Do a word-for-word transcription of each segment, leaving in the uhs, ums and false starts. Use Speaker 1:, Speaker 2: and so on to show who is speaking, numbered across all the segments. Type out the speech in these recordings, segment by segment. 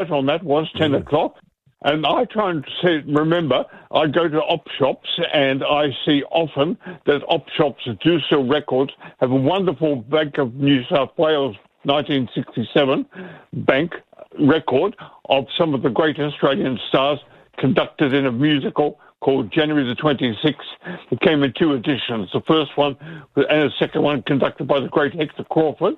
Speaker 1: on that was ten
Speaker 2: Mm.
Speaker 1: o'clock. And I try and say, remember, I go to op shops and I see often that op shops that do sell records have a wonderful Bank of New South Wales nineteen sixty-seven bank record of some of the great Australian stars conducted in a musical called January the twenty-sixth. It came in two editions. The first one and the second one conducted by the great Hector Crawford.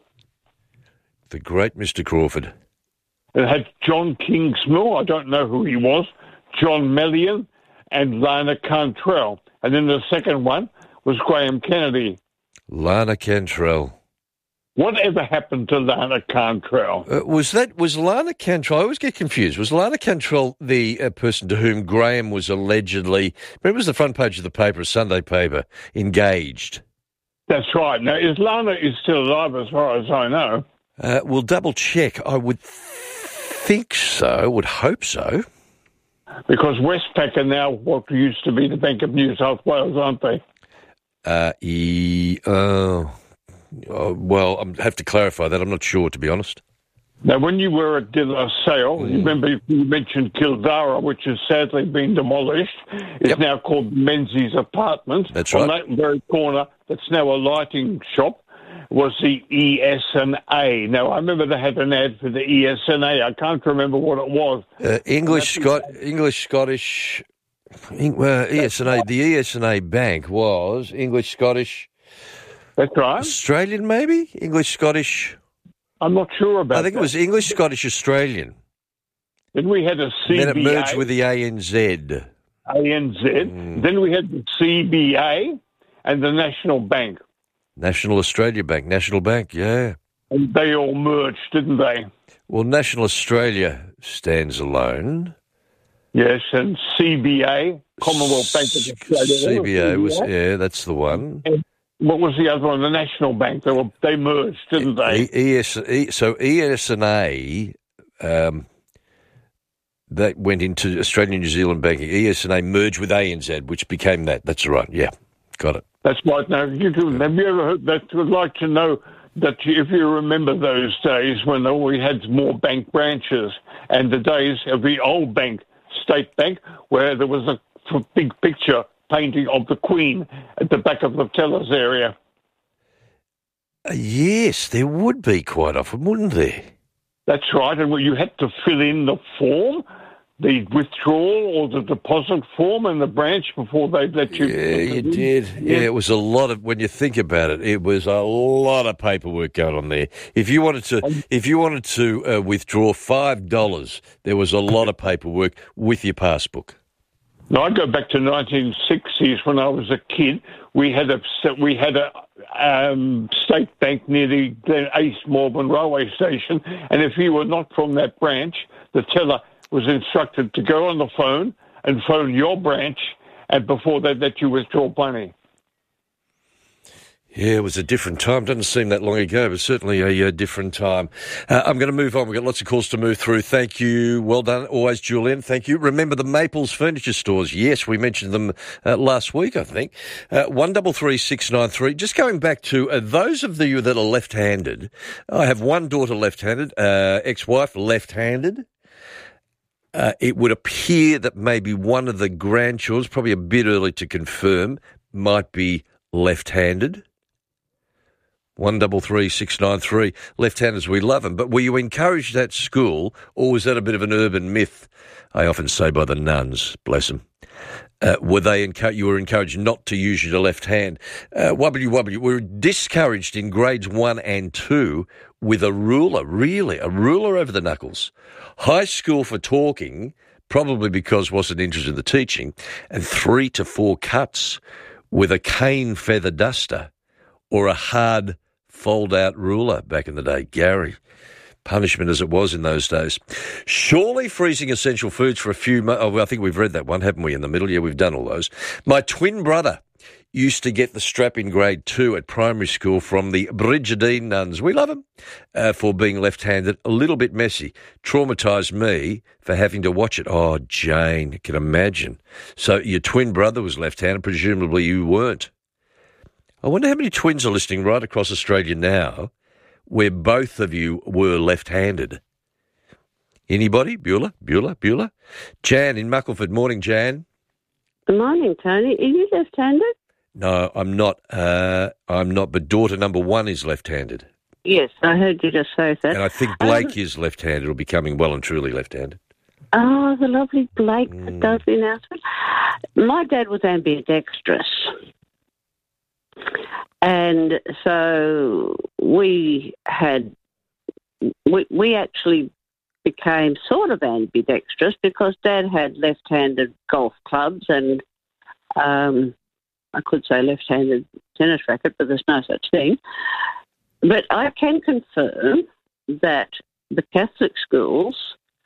Speaker 2: The great Mister Crawford.
Speaker 1: It had John Kingsmill, I don't know who he was, John Melian, and Lana Cantrell. And then the second one was Graham Kennedy.
Speaker 2: Lana Cantrell.
Speaker 1: Whatever happened to Lana Cantrell?
Speaker 2: Uh, was that was Lana Cantrell? I always get confused. Was Lana Cantrell the uh, person to whom Graham was allegedly? Remember, it was the front page of the paper, a Sunday paper, engaged.
Speaker 1: That's right. Now, is Lana is still alive, as far as I know?
Speaker 2: Uh, we'll double check. I would think so. Would hope so.
Speaker 1: Because Westpac are now what used to be the Bank of New South Wales, aren't they?
Speaker 2: Uh, e- uh, oh, well, I have to clarify that. I'm not sure, to be honest.
Speaker 1: Now, when you were at De La Salle,
Speaker 2: Mm.
Speaker 1: you remember you mentioned Kildara, which has sadly been demolished. It's
Speaker 2: Yep.
Speaker 1: now called Menzies Apartments.
Speaker 2: That's
Speaker 1: On
Speaker 2: right.
Speaker 1: that very corner, that's now a lighting shop, was the E S and A. Now, I remember they had an ad for the E S and A. I can't remember what it was.
Speaker 2: Uh, English, Scot- English, Scottish, Eng- uh, E S and A. The E S and A Bank was English, Scottish,
Speaker 1: That's right.
Speaker 2: Australian, maybe English, Scottish.
Speaker 1: I'm not sure about
Speaker 2: I think
Speaker 1: that.
Speaker 2: it was English, Scottish, Australian.
Speaker 1: Then we had a C B A.
Speaker 2: Then it merged with the A N Z.
Speaker 1: A N Z.
Speaker 2: Mm.
Speaker 1: Then we had the C B A and the National Bank.
Speaker 2: National Australia Bank, National Bank, yeah.
Speaker 1: And they all merged, didn't they?
Speaker 2: Well, National Australia stands alone.
Speaker 1: Yes, and C B A, Commonwealth Bank of Australia.
Speaker 2: C B A was, yeah, that's the one.
Speaker 1: And what was the other one? The National Bank. They were they merged, didn't they?
Speaker 2: E- ES, E- so E S and A, um, that went into Australian New Zealand banking. E S and A merged with A N Z, which became that. That's right. Yeah, got it.
Speaker 1: That's right. Now, you do, have you ever heard that? Would like to know that you- if you remember those days when we had more bank branches and the days of the old bank, State Bank, where there was a f- big picture painting of the Queen at the back of the teller's area.
Speaker 2: Uh, yes, there would be quite often, wouldn't there?
Speaker 1: That's right. And you had to fill in the form, the withdrawal or the deposit form in the branch before they'd let you.
Speaker 2: Yeah, you did. Yeah, it was a lot of, when you think about it, it was a lot of paperwork going on there. If you wanted to, if you wanted to uh, withdraw five dollars, there was a lot of paperwork with your passbook.
Speaker 1: Now, I go back to nineteen sixties when I was a kid. We had a we had a um, state bank near the Glen East Morburn railway station, and if you were not from that branch, the teller was instructed to go on the phone and phone your branch, and before they let you withdraw money.
Speaker 2: Yeah, it was a different time. Doesn't seem that long ago, but certainly a, a different time. Uh, I'm going to move on. We've got lots of calls to move through. Thank you. Well done. Always, Julian. Thank you. Remember the Maples Furniture Stores. Yes, we mentioned them uh, last week, I think. Uh, one double three six nine three. Just going back to uh, those of you that are left-handed. I have one daughter left-handed, uh, ex-wife left-handed. Uh, it would appear that maybe one of the grandchildren, probably a bit early to confirm, might be left-handed. One double three six nine three. Left-handers, we love them. But were you encouraged at school, or was that a bit of an urban myth? I often say by the nuns, bless them. Uh, were they encu- you were encouraged not to use your left hand? Uh, wobbly wobbly. We were discouraged in grades one and two with a ruler, really, a ruler over the knuckles. High school for talking, probably because wasn't interested in the teaching, and three to four cuts with a cane feather duster or a hard fold-out ruler back in the day. Gary, punishment as it was in those days. Surely freezing essential foods for a few months. Oh, well, I think we've read that one, haven't we, in the middle? Yeah, we've done all those. My twin brother used to get the strap in grade two at primary school from the Brigidine nuns. We love them uh, for being left-handed. A little bit messy. Traumatised me for having to watch it. Oh, Jane, can imagine. So your twin brother was left-handed. Presumably you weren't. I wonder how many twins are listening right across Australia now where both of you were left-handed. Anybody? Beulah? Beulah? Beulah? Jan in Muckleford. Morning, Jan.
Speaker 3: Good morning, Tony. Are you left-handed?
Speaker 2: No, I'm not. Uh, I'm not, but daughter number one is left-handed.
Speaker 3: Yes, I heard you just say that.
Speaker 2: And I think Blake
Speaker 3: um,
Speaker 2: is left-handed or becoming well and truly left-handed.
Speaker 3: Oh, the lovely Blake
Speaker 2: Mm.
Speaker 3: that does the announcement. My dad was ambidextrous. And so we had, we, we actually became sort of ambidextrous because Dad had left-handed golf clubs and um, I could say left-handed tennis racket, but there's no such thing. But I can confirm that the Catholic schools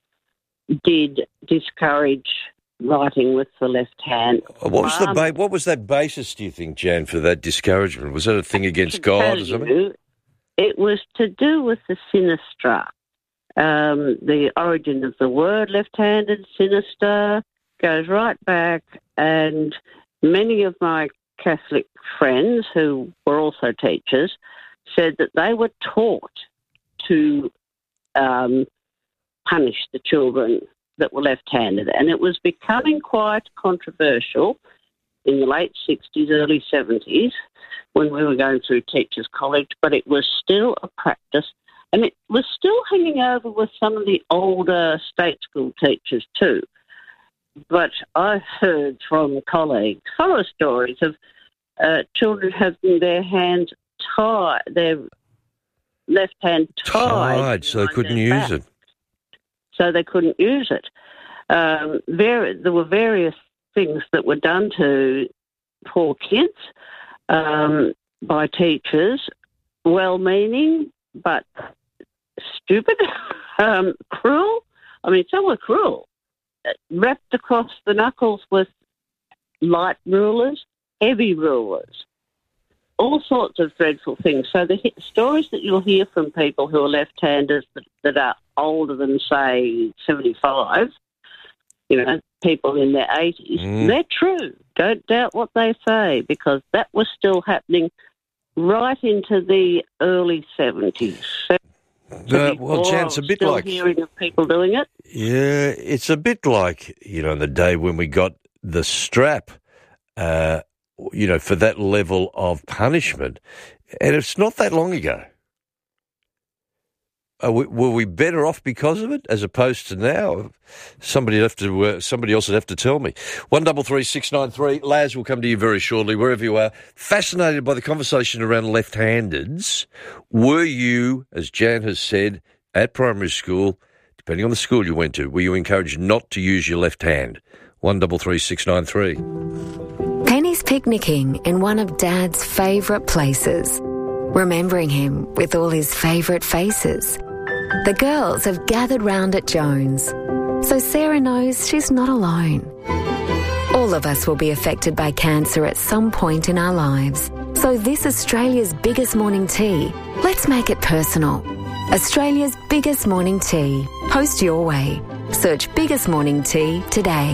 Speaker 3: did discourage writing with the left hand.
Speaker 2: What was the
Speaker 3: Um,
Speaker 2: ba- what was that basis, do you think, Jan, for that discouragement? Was that a thing against God or something?
Speaker 3: You, it was to do with the sinistra. Um, the origin of the word left-handed, sinister, goes right back, and many of my Catholic friends who were also teachers said that they were taught to um, punish the children that were left-handed, and it was becoming quite controversial in the late sixties, early seventies, when we were going through Teachers College, but it was still a practice. And it was still hanging over with some of the older state school teachers too. But I've heard from colleagues horror stories of uh, children having their hands tied, their left hand tied.
Speaker 2: Tied, so they
Speaker 3: behind
Speaker 2: couldn't
Speaker 3: their
Speaker 2: use
Speaker 3: back.
Speaker 2: it.
Speaker 3: So they couldn't use it. Um, there, there were various things that were done to poor kids um, by teachers, well-meaning, but stupid, um, cruel. I mean, some were cruel. Wrapped across the knuckles with light rulers, heavy rulers, all sorts of dreadful things. So the stories that you'll hear from people who are left-handers that, that are older than, say, seventy-five, you know, people in their eighties,
Speaker 2: Mm.
Speaker 3: they're true. Don't doubt what they say, because that was still happening right into the early seventies.
Speaker 2: Uh, well, Jan, it's a bit
Speaker 3: still
Speaker 2: like...
Speaker 3: hearing of people doing it.
Speaker 2: Yeah, it's a bit like, you know, the day when we got the strap, uh, you know, for that level of punishment. And it's not that long ago. Are we, were we better off because of it as opposed to now? Somebody have to. Uh, somebody else would have to tell me. One double three six nine three. Laz will come to you very shortly, wherever you are. Fascinated by the conversation around left-handeds. Were you, as Jan has said, at primary school, depending on the school you went to, were you encouraged not to use your left hand? One double three six nine three.
Speaker 4: Penny's picnicking in one of Dad's favourite places, remembering him with all his favourite faces. The girls have gathered round at Jones, so Sarah knows she's not alone. All of us will be affected by cancer at some point in our lives. So this Australia's biggest morning tea, let's make it personal. Australia's biggest morning tea. Post your way. Search Biggest Morning Tea today.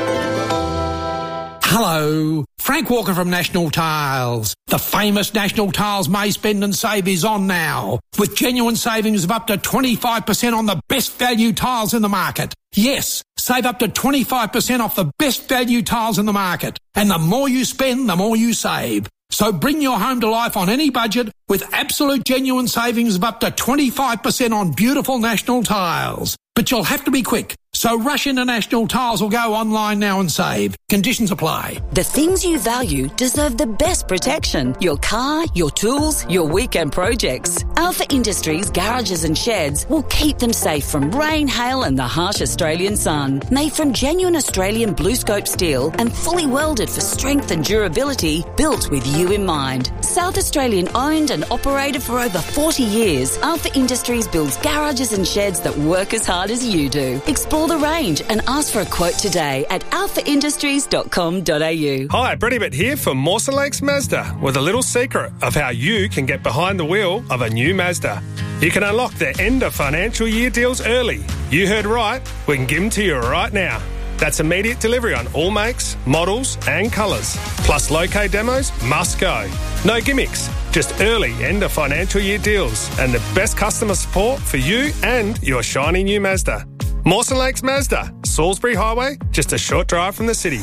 Speaker 5: Hello, Frank Walker from National Tiles. The famous National Tiles May Spend and Save is on now, with genuine savings of up to twenty-five percent on the best value tiles in the market. Yes, save up to twenty-five percent off the best value tiles in the market. And the more you spend, the more you save. So bring your home to life on any budget with absolute genuine savings of up to twenty-five percent on beautiful National Tiles. But you'll have to be quick. So rush into National Tiles or go online now and save. Conditions apply.
Speaker 6: The things you value deserve the best protection. Your car, your tools, your weekend projects. Alpha Industries garages and sheds will keep them safe from rain, hail and the harsh Australian sun. Made from genuine Australian blue scope steel and fully welded for strength and durability, built with you in mind. South Australian owned and operated for over forty years, Alpha Industries builds garages and sheds that work as hard as you do. Explore the range and ask for a quote today at alpha industries dot com dot a u.
Speaker 7: Hi, Brett Ibbott here from Mawson Lakes Mazda with a little secret of how you can get behind the wheel of a new Mazda. You can unlock their end of financial year deals early. You heard right, we can give them to you right now. That's immediate delivery on all makes, models and colours. Plus low-K demos must go. No gimmicks, just early end of financial year deals and the best customer support for you and your shiny new Mazda. Mawson Lakes Mazda, Salisbury Highway, just a short drive from the city.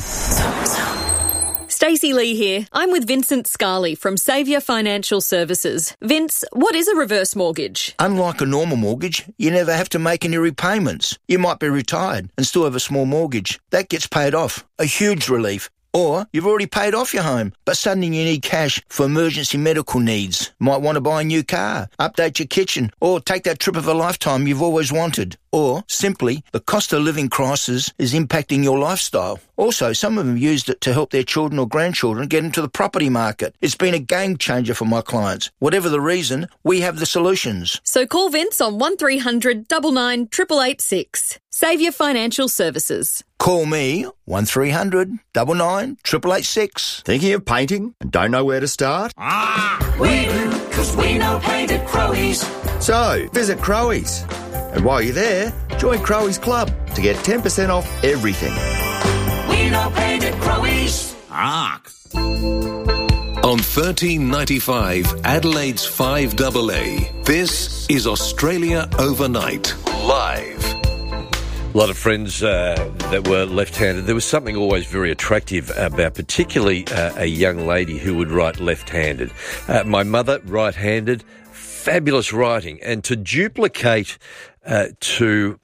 Speaker 8: Stacey Lee here. I'm with Vincent Scarley from Saviour Financial Services. Vince, what is a reverse mortgage?
Speaker 9: Unlike a normal mortgage, you never have to make any repayments. You might be retired and still have a small mortgage. That gets paid off. A huge relief. Or you've already paid off your home, but suddenly you need cash for emergency medical needs. Might want to buy a new car, update your kitchen, or take that trip of a lifetime you've always wanted. Or, simply, the cost of living crisis is impacting your lifestyle. Also, some of them used it to help their children or grandchildren get into the property market. It's been a game changer for my clients. Whatever the reason, we have the solutions.
Speaker 8: So call Vince on one three hundred nine nine eight eight eight six. Saviour Financial Services.
Speaker 9: Call me, one three hundred nine nine eight eight eight six.
Speaker 10: Thinking of painting and don't know where to start?
Speaker 11: Ah, we do, because we know paint at Crowies.
Speaker 10: So, visit Crowies. And while you're there, join Crowies Club to get ten percent off everything.
Speaker 11: We know paint at Crowies.
Speaker 10: Ark.
Speaker 12: On thirteen ninety-five, Adelaide's five A A, this is Australia Overnight, live.
Speaker 2: A lot of friends uh, that were left-handed. There was something always very attractive about particularly uh, a young lady who would write left-handed. Uh, my mother, right-handed, fabulous writing. And to duplicate, uh, to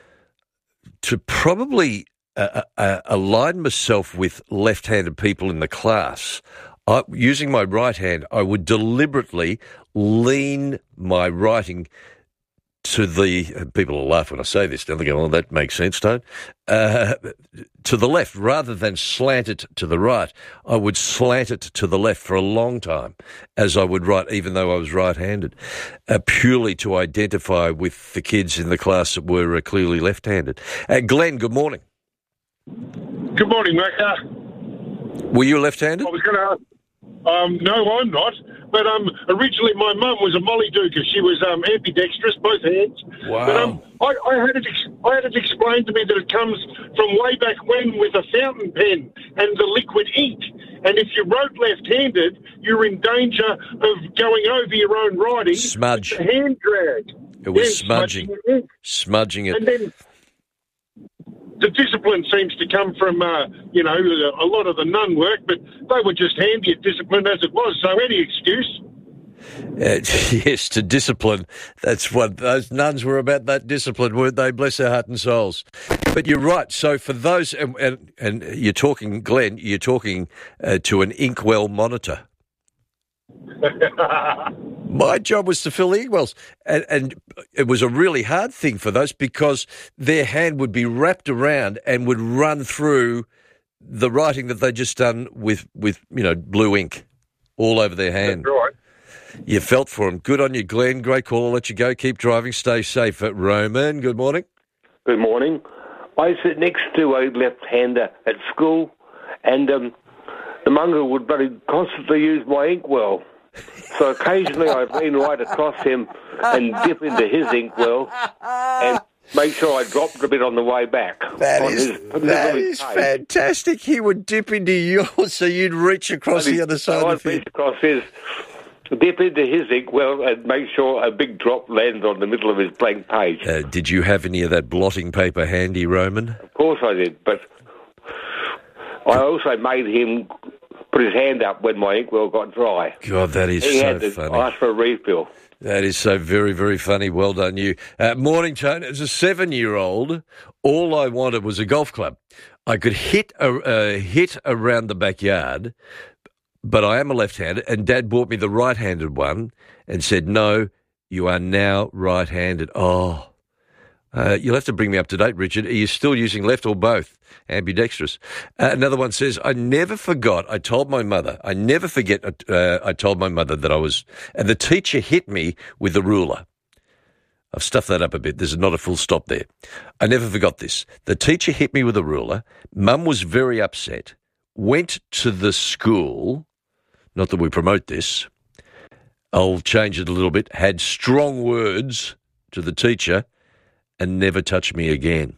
Speaker 2: to probably uh, uh, align myself with left-handed people in the class, I, using my right hand, I would deliberately lean my writing to the, people will laugh when I say this, don't they go, oh, that makes sense, don't? Uh, to the left, rather than slant it to the right, I would slant it to the left for a long time, as I would write, even though I was right-handed, uh, purely to identify with the kids in the class that were uh, clearly left-handed. Uh, Glenn, good morning.
Speaker 13: Good morning, mate. Uh,
Speaker 2: were you left-handed?
Speaker 13: I was going to ask. Um, no, I'm not. But um, originally, my mum was a Molly Duker. She was um, ambidextrous, both hands.
Speaker 2: Wow.
Speaker 13: But um, I, I had it. Ex- I had it explained to me that it comes from way back when with a fountain pen and the liquid ink. And if you wrote left-handed, you're in danger of going over your own writing.
Speaker 2: Smudge.
Speaker 13: With the hand drag.
Speaker 2: It was
Speaker 13: yeah,
Speaker 2: smudging.
Speaker 13: Smudging it.
Speaker 2: Smudging it.
Speaker 13: And then the discipline seems to come from, uh, you know, a lot of the nun work, but they were just handy at discipline as it was, so any excuse.
Speaker 2: Uh, yes, to discipline. That's what those nuns were about, that discipline, weren't they? Bless their heart and souls. But you're right. So for those, and, and, and you're talking, Glenn, you're talking uh, to an inkwell monitor. My job was to fill the inkwells, and, and it was a really hard thing for those because their hand would be wrapped around and would run through the writing that they'd just done with, with you know, blue ink all over their hand.
Speaker 13: That's right.
Speaker 2: You felt for them. Good on you, Glenn. Great call. I'll let you go. Keep driving. Stay safe. At Roman, good morning.
Speaker 14: Good morning. I sit next to a left-hander at school, and um, the mongrel would bloody constantly use my inkwell. So occasionally I'd lean right across him and dip into his inkwell and make sure I dropped a bit on the way back.
Speaker 2: That
Speaker 14: on
Speaker 2: is,
Speaker 14: his,
Speaker 2: that is fantastic. He would dip into yours so you'd reach across the other side
Speaker 14: so
Speaker 2: of
Speaker 14: I'd reach across his, dip into his inkwell and make sure a big drop lands on the middle of his blank page.
Speaker 2: Uh, did you have any of that blotting paper handy, Roman?
Speaker 14: Of course I did, but I also made him put his hand up when my inkwell got dry.
Speaker 2: God, that is
Speaker 14: he
Speaker 2: so
Speaker 14: had to
Speaker 2: funny.
Speaker 14: ask for a refill.
Speaker 2: That is so very, very funny. Well done, you. Uh, morning, Tone. As a seven-year-old, all I wanted was a golf club. I could hit a, uh, hit around the backyard, but I am a left-handed, and Dad bought me the right-handed one and said, no, you are now right-handed. Oh, uh, you'll have to bring me up to date, Richard. Are you still using left or both? Ambidextrous. Uh, another one says, I never forgot, I told my mother, I never forget, uh, I told my mother that I was, and the teacher hit me with the ruler. I've stuffed that up a bit. There's not a full stop there. I never forgot this. The teacher hit me with a ruler. Mum was very upset, went to the school, not that we promote this, I'll change it a little bit, had strong words to the teacher and never touched me again.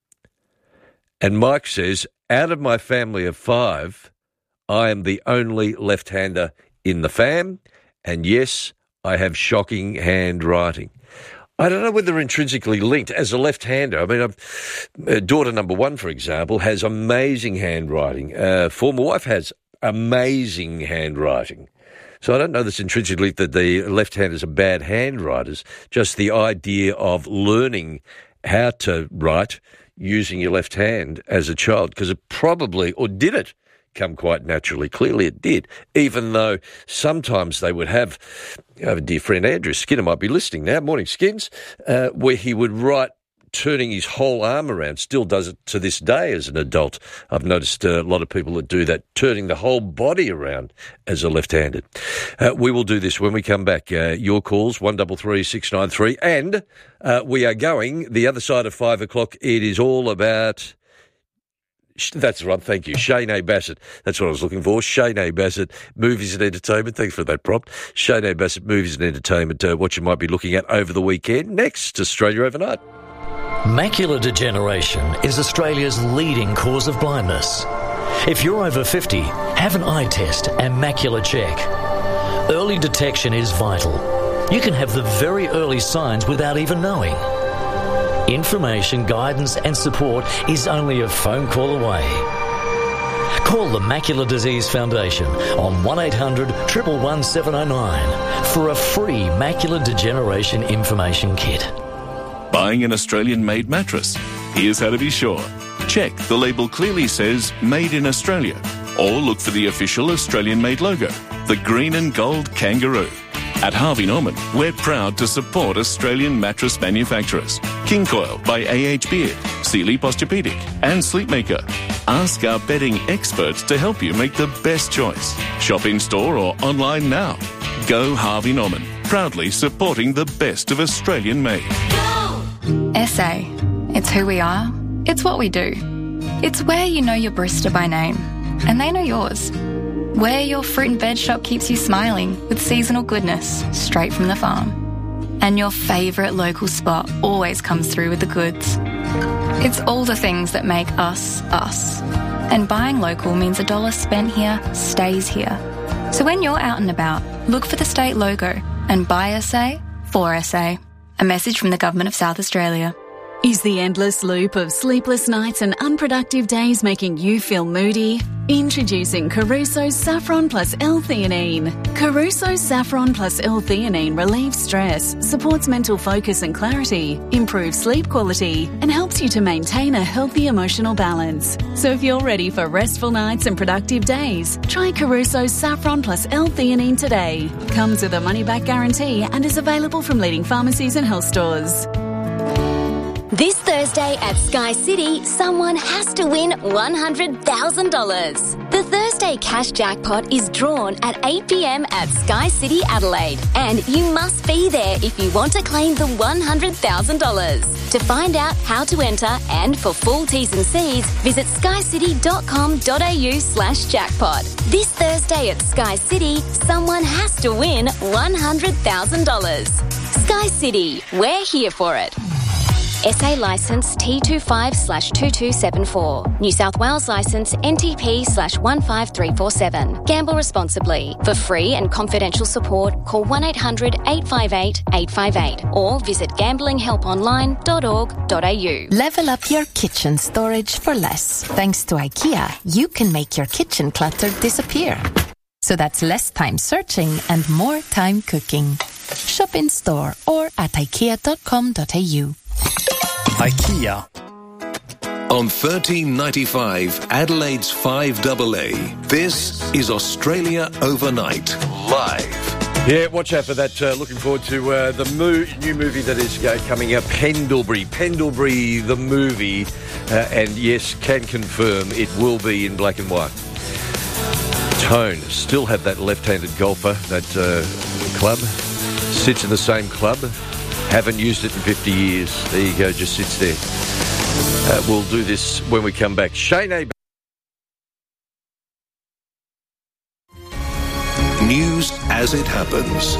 Speaker 2: And Mike says, out of my family of five, I am the only left-hander in the fam, and yes, I have shocking handwriting. I don't know whether they're intrinsically linked. As a left-hander, I mean, uh, daughter number one, for example, has amazing handwriting. Uh, former wife has amazing handwriting. So I don't know this intrinsically that the left-handers are bad handwriters, just the idea of learning how to write using your left hand as a child, because it probably, or did it, come quite naturally. Clearly it did, even though sometimes they would have, I have a dear friend Andrew Skinner might be listening now, morning Skins, uh, where he would write turning his whole arm around, still does it to this day as an adult. I've noticed uh, a lot of people that do that, turning the whole body around as a left-handed. Uh, we will do this when we come back. Uh, your calls, one three three six nine three, and uh, we are going the other side of five o'clock. It is all about... That's right, thank you. Shane Bassett. That's what I was looking for. Shane Bassett, movies and entertainment. Thanks for that prompt. Shane Bassett, movies and entertainment, uh, what you might be looking at over the weekend. Next, Australia Overnight.
Speaker 15: Macular degeneration is Australia's leading cause of blindness. If you're over fifty, have an eye test and macular check. Early detection is vital. You can have the very early signs without even knowing. Information, guidance and support is only a phone call away. Call the Macular Disease Foundation on one eight hundred, one one one, seven oh nine for a free macular degeneration information kit.
Speaker 16: Buying an Australian-made mattress? Here's how to be sure. Check the label clearly says Made in Australia, or look for the official Australian-made logo, the green and gold kangaroo. At Harvey Norman, we're proud to support Australian mattress manufacturers. King Coil by A H Beard, Sealy Posturepedic and Sleepmaker. Ask our bedding experts to help you make the best choice. Shop in store or online now. Go Harvey Norman, proudly supporting the best of Australian made.
Speaker 17: S A. It's who we are. It's what we do. It's where you know your barista by name, and they know yours. Where your fruit and veg shop keeps you smiling with seasonal goodness straight from the farm. And your favourite local spot always comes through with the goods. It's all the things that make us, us. And buying local means a dollar spent here stays here. So when you're out and about, look for the state logo and buy S A for S A. A message from the Government of South Australia.
Speaker 18: Is the endless loop of sleepless nights and unproductive days making you feel moody? Introducing Caruso's Saffron Plus L-Theanine. Caruso's Saffron Plus L-Theanine relieves stress, supports mental focus and clarity, improves sleep quality, and helps you to maintain a healthy emotional balance. So if you're ready for restful nights and productive days, try Caruso's Saffron Plus L-Theanine today. Comes with a money-back guarantee and is available from leading pharmacies and health stores.
Speaker 19: This Thursday at Sky City, someone has to win one hundred thousand dollars. The Thursday cash jackpot is drawn at eight p.m. at Sky City Adelaide, and you must be there if you want to claim the one hundred thousand dollars. To find out how to enter and for full T's and C's, visit skycity.com.au slash jackpot. This Thursday at Sky City, someone has to win one hundred thousand dollars. Sky City, we're here for it. S A licence T twenty-five slash two two seven four. New South Wales licence N T P slash one five three four seven. Gamble responsibly. For free and confidential support, call one eight hundred, eight five eight, eight five eight or visit gambling help online dot org dot a u.
Speaker 20: Level up your kitchen storage for less. Thanks to IKEA, you can make your kitchen clutter disappear. So that's less time searching and more time cooking. Shop in store or at ikea dot com dot a u.
Speaker 12: IKEA. On thirteen ninety-five, Adelaide's five double A, this is Australia Overnight, live.
Speaker 2: Yeah, watch out for that. Uh, looking forward to uh, the mo- new movie that is uh, coming out, Pendlebury. Pendlebury, the movie. Uh, and yes, can confirm it will be in black and white. Tone, still have that left-handed golfer, that uh, club. Sits in the same club. Haven't used it in fifty years. There you go, just sits there. Uh, we'll do this when we come back. Shane A.
Speaker 12: News as it happens.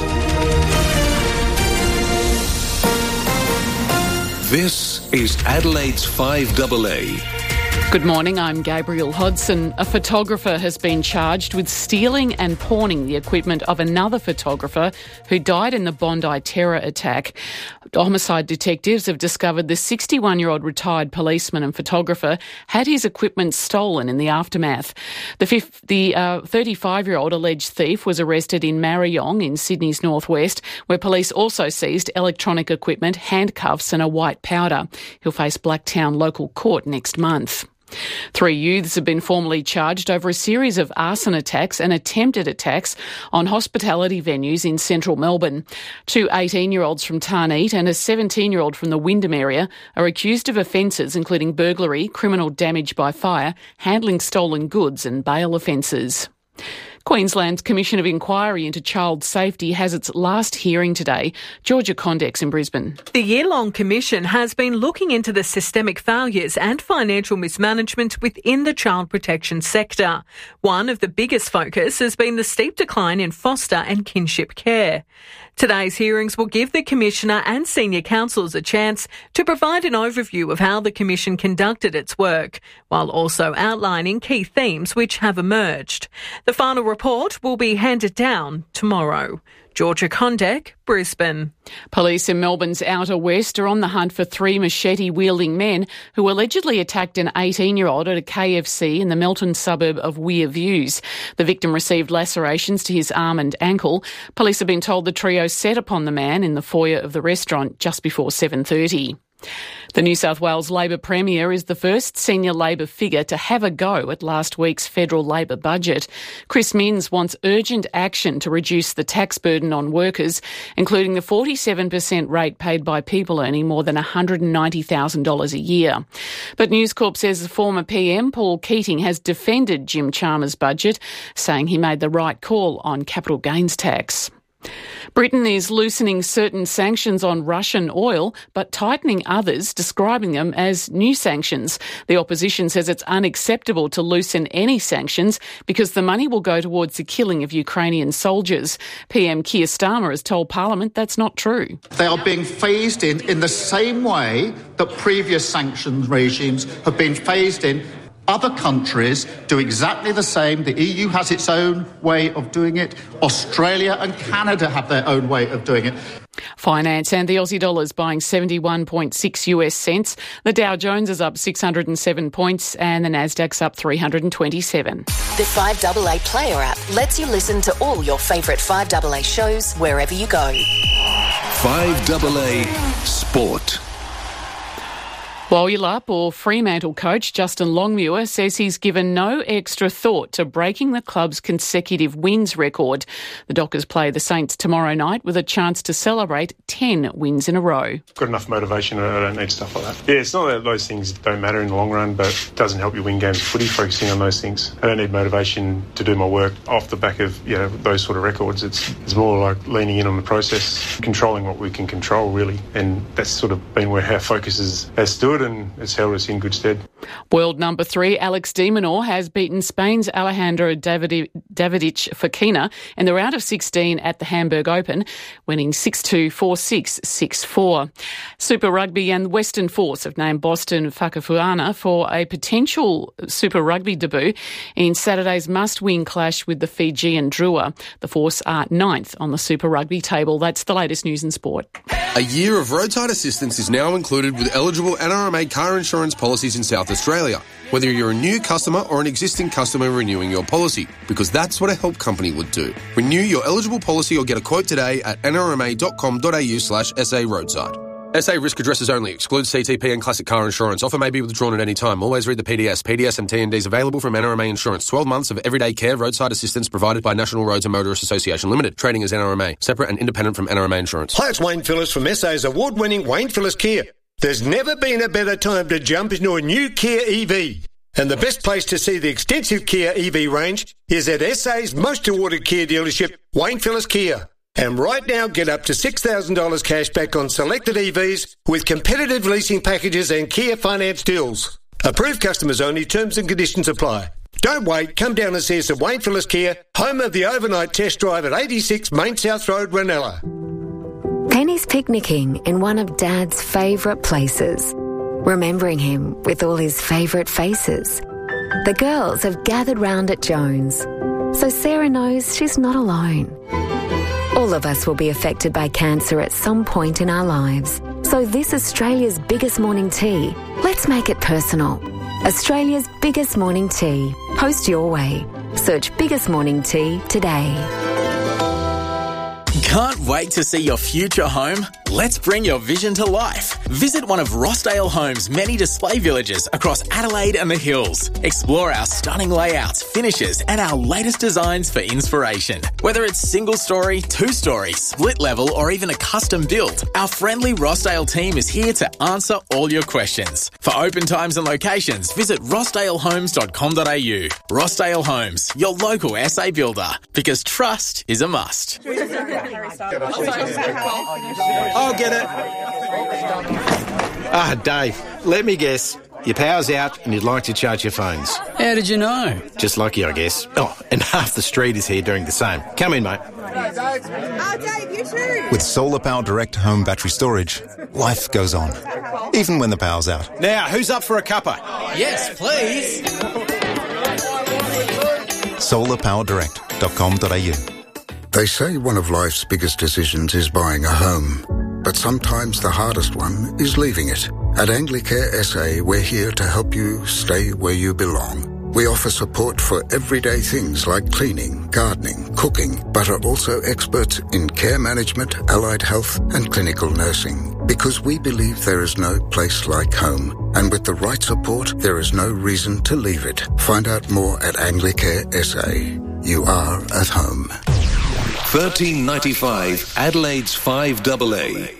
Speaker 12: This is Adelaide's five double A.
Speaker 21: Good morning, I'm Gabriel Hodson. A photographer has been charged with stealing and pawning the equipment of another photographer who died in the Bondi terror attack. Homicide detectives have discovered the sixty-one-year-old retired policeman and photographer had his equipment stolen in the aftermath. The, fifth, the uh, thirty-five-year-old alleged thief was arrested in Marayong in Sydney's northwest, where police also seized electronic equipment, handcuffs and a white powder. He'll face Blacktown local court next month. Three youths have been formally charged over a series of arson attacks and attempted attacks on hospitality venues in central Melbourne. Two eighteen-year-olds from Tarneet and a seventeen-year-old from the Wyndham area are accused of offences including burglary, criminal damage by fire, handling stolen goods and bail offences. Queensland's Commission of Inquiry into Child Safety has its last hearing today. Georgia Condex in Brisbane.
Speaker 22: The year-long commission has been looking into the systemic failures and financial mismanagement within the child protection sector. One of the biggest focus has been the steep decline in foster and kinship care. Today's hearings will give the Commissioner and senior counsels a chance to provide an overview of how the Commission conducted its work, while also outlining key themes which have emerged. The final report will be handed down tomorrow. Georgia Condek, Brisbane.
Speaker 21: Police in Melbourne's outer west are on the hunt for three machete-wielding men who allegedly attacked an eighteen-year-old at a K F C in the Melton suburb of Weir Views. The victim received lacerations to his arm and ankle. Police have been told the trio set upon the man in the foyer of the restaurant just before seven thirty. The New South Wales Labor Premier is the first senior Labor figure to have a go at last week's federal Labor budget. Chris Minns wants urgent action to reduce the tax burden on workers, including the forty-seven percent rate paid by people earning more than one hundred ninety thousand dollars a year. But News Corp says the former P M, Paul Keating, has defended Jim Chalmers' budget, saying he made the right call on capital gains tax. Britain is loosening certain sanctions on Russian oil, but tightening others, describing them as new sanctions. The opposition says it's unacceptable to loosen any sanctions because the money will go towards the killing of Ukrainian soldiers. P M Keir Starmer has told Parliament that's not true.
Speaker 23: They are being phased in in the same way that previous sanctions regimes have been phased in. Other countries do exactly the same. The E U has its own way of doing it. Australia and Canada have their own way of doing it.
Speaker 21: Finance and the Aussie dollar is buying seventy-one point six US cents. The Dow Jones is up six hundred seven points and the Nasdaq's up three hundred twenty-seven.
Speaker 24: The five A A Player app lets you listen to all your favourite five A A shows wherever you go.
Speaker 12: five A A Sport.
Speaker 21: Walyalup or Fremantle coach Justin Longmuir says he's given no extra thought to breaking the club's consecutive wins record. The Dockers play the Saints tomorrow night with a chance to celebrate ten wins in a row.
Speaker 7: Got enough motivation, I don't need stuff like that. Yeah, it's not that those things don't matter in the long run, but it doesn't help you win games of footy focusing on those things. I don't need motivation to do my work off the back of, you know, those sort of records. It's, it's more like leaning in on the process, controlling what we can control, really. And that's sort of been where our focus is, has stood, and it's held us in good stead.
Speaker 21: World number three Alex de Minaur has beaten Spain's Alejandro Davidic Fokina in the round of sixteen at the Hamburg Open, winning six two, four six, six four. Super Rugby and Western Force have named Boston Whakapuana for a potential Super Rugby debut in Saturday's must-win clash with the Fijian Drua. The Force are ninth on the Super Rugby table. That's the latest news in sport.
Speaker 25: A year of roadside assistance is now included with eligible N R M A car insurance policies in South Australia, whether you're a new customer or an existing customer renewing your policy, because that's what a help company would do. Renew your eligible policy or get a quote today at n r m a dot com dot a u slash s a roadside. S A risk addresses only. Excludes C T P and classic car insurance. Offer may be withdrawn at any time. Always read the P D S. P D S and T N Ds available from N R M A Insurance. twelve months of everyday care roadside assistance provided by National Roads and Motorists Association Limited. Trading as N R M A. Separate and independent from N R M A Insurance.
Speaker 26: Hi, it's Wayne Phillips from S A's award-winning Wayne Phillips Kia. There's never been a better time to jump into a new Kia E V. And the best place to see the extensive Kia E V range is at S A's most awarded Kia dealership, Wayne Phillips Kia. And right now, get up to six thousand dollars cash back on selected E Vs with competitive leasing packages and Kia finance deals. Approved customers only. Terms and conditions apply. Don't wait. Come down and see us at Wayne Phillips Kia, home of the overnight test drive at eighty-six Main South Road, Ranella.
Speaker 4: Penny's picnicking in one of Dad's favourite places. remembering him with all his favourite faces. The girls have gathered round at Jones, so Sarah knows she's not alone. All of us will be affected by cancer at some point in our lives. So this Australia's biggest morning tea, let's make it personal. Australia's biggest morning tea. Post your way. Search Biggest Morning Tea today.
Speaker 1: Can't wait to see your future home? Let's bring your vision to life. Visit one of Rossdale Homes' many display villages across Adelaide and the Hills. Explore our stunning layouts, finishes, and our latest designs for inspiration. Whether it's single story, two story, split level, or even a custom build, our friendly Rossdale team is here to answer all your questions. For open times and locations, visit rossdale homes dot com dot a u. Rossdale Homes, your local S A builder, because trust is a must.
Speaker 3: I'll get it. Ah, Dave, let me guess. Your power's out and you'd like to charge your phones.
Speaker 5: How did you know?
Speaker 3: Just lucky, I guess. Oh, and half the street is here doing the same. Come in, mate.
Speaker 6: Oh, Dave, you too.
Speaker 8: With Solar Power Direct Home Battery Storage, life goes on, even when the power's out.
Speaker 3: Now, who's up for a cuppa?
Speaker 5: Yes, please.
Speaker 8: solar power direct dot com dot a u.
Speaker 9: They say one of life's biggest decisions is buying a home, but sometimes the hardest one is leaving it. At Anglicare S A, we're here to help you stay where you belong. We offer support for everyday things like cleaning, gardening, cooking, but are also experts in care management, allied health, and clinical nursing. Because we believe there is no place like home, and with the right support, there is no reason to leave it. Find out more at Anglicare S A. You are at home.
Speaker 12: thirteen ninety-five, Adelaide's five double A.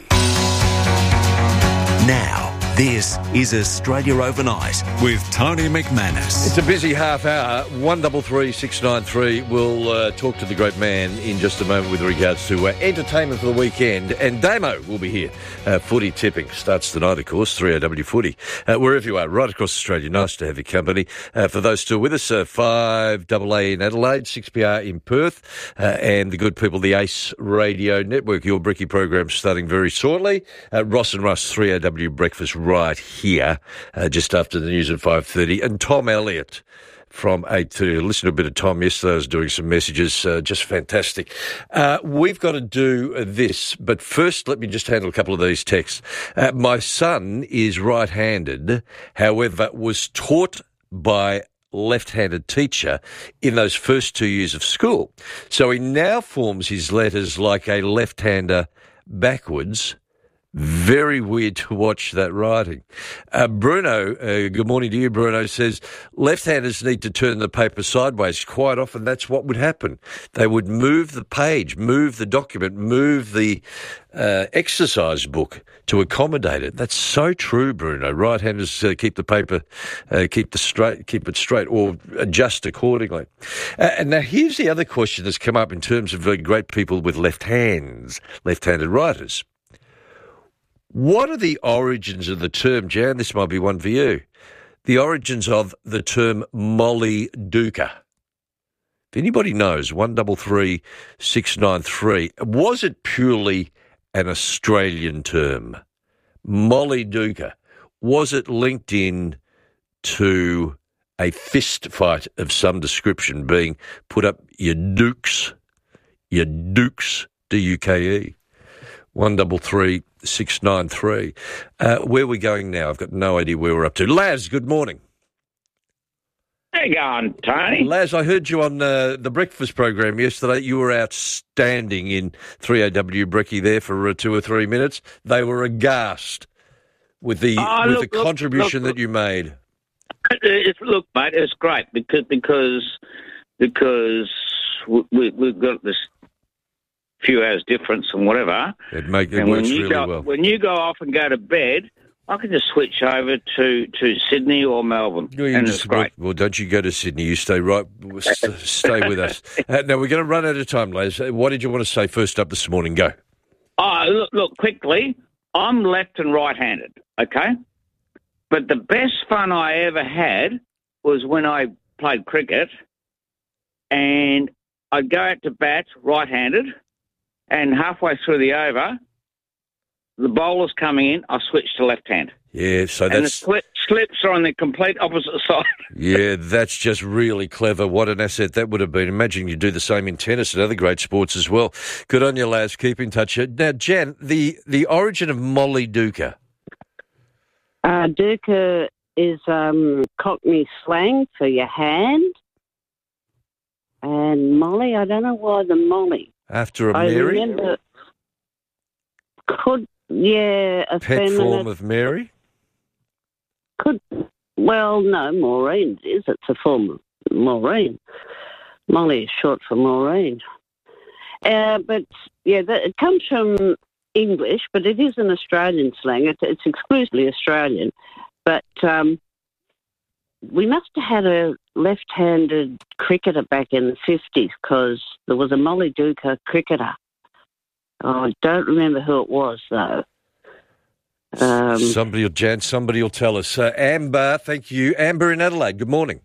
Speaker 27: Now, this is Australia Overnight with Tony McManus.
Speaker 2: It's a busy half hour. one three three six nine three. We'll uh, talk to the great man in just a moment with regards to uh, entertainment for the weekend. And Damo will be here. Uh, footy tipping starts tonight, of course, three A W Footy. Uh, wherever you are, right across Australia, nice to have your company. Uh, for those still with us, uh, five double A in Adelaide, six P R in Perth, uh, and the good people, the Ace Radio Network. Your Bricky program starting very shortly. Uh, Ross and Russ, three A W Breakfast right here, uh, just after the news at five thirty. And Tom Elliott from eight thirty. Listen to a bit of Tom yesterday. I was doing some messages. Uh, just fantastic. Uh, we've got to do uh, this, but first let me just handle a couple of these texts. Uh, my son is right-handed, however, was taught by left-handed teacher in those first two years of school. So he now forms his letters like a left-hander backwards. Very weird to watch that writing. Uh, Bruno, uh, good morning to you, Bruno, says left-handers need to turn the paper sideways. Quite often that's what would happen. They would move the page, move the document, move the uh, exercise book to accommodate it. That's so true, Bruno. Right-handers uh, keep the paper, uh, keep the straight, keep it straight, or adjust accordingly. Uh, and now here's the other question that's come up in terms of uh, great people with left hands, left-handed writers. What are the origins of the term, Jan? This might be one for you. The origins of the term Molly Duca. If anybody knows, one double three six nine three. Was it purely an Australian term? Molly Duca. Was it linked in to a fist fight of some description, being put up your dukes, your dukes, D U K E? One double three six nine three. Uh, where are we going now? I've got no idea where we're up to. Laz, good morning.
Speaker 28: How you going, Tony?
Speaker 2: Laz, I heard you on uh, the breakfast program yesterday. You were outstanding in three A W Brekkie there for uh, two or three minutes. They were aghast with the
Speaker 28: oh,
Speaker 2: with
Speaker 28: look,
Speaker 2: the
Speaker 28: look,
Speaker 2: contribution
Speaker 28: look,
Speaker 2: that you made.
Speaker 28: It's, look, mate, it's great because because because we, we've got this few hours difference and whatever.
Speaker 2: It, make, it
Speaker 28: and
Speaker 2: works
Speaker 28: when you
Speaker 2: really
Speaker 28: go,
Speaker 2: well.
Speaker 28: When you go off and go to bed, I can just switch over to, to Sydney or Melbourne,
Speaker 2: Well, you
Speaker 28: and
Speaker 2: just,
Speaker 28: it's great.
Speaker 2: Well, well, don't you go to Sydney. You stay right, st- stay with us. Uh, now, we're going to run out of time, Laz. What did you want to say first up this morning? Go.
Speaker 28: Oh, look, look, quickly, I'm left and right-handed, okay? But the best fun I ever had was when I played cricket and I'd go out to bat right-handed, and halfway through the over, the bowler's coming in, I switch to left hand.
Speaker 2: Yeah, so
Speaker 28: And the
Speaker 2: that's
Speaker 28: sli- slips are on the complete opposite side.
Speaker 2: yeah, that's just really clever. What an asset that would have been. Imagine you do the same in tennis and other great sports as well. Good on you, lads. Keep in touch. Now, Jan, the the origin of Molly Duca.
Speaker 10: Uh, Duca is um, Cockney slang for your hand. And Molly, I don't know why the Molly.
Speaker 2: After a
Speaker 10: I
Speaker 2: Mary?
Speaker 10: remember, could, yeah, a
Speaker 2: Pet
Speaker 10: feminine.
Speaker 2: form of Mary?
Speaker 10: Could, well, no, Maureen is. It's a form of Maureen. Molly is short for Maureen. Uh, but, yeah, that, it comes from English, but it is an Australian slang. It's, it's exclusively Australian. But um, we must have had a left-handed cricketer back in the fifties because there was a Molly Duca cricketer. Oh, I don't remember who it was, though. Um,
Speaker 2: somebody will, Jan, somebody will tell us. Uh, Amber, thank you. Amber in Adelaide, good morning.